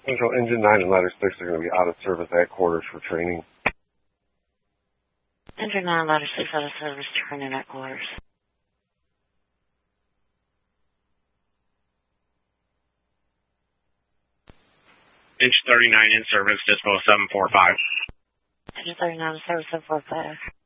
Central Engine 9 and Ladder 6 are going to be out of service at quarters for training. Engine 9, Ladder 6 out of service, training at quarters. Engine 39 in service, Dispo 745. Engine 39 in service, 745.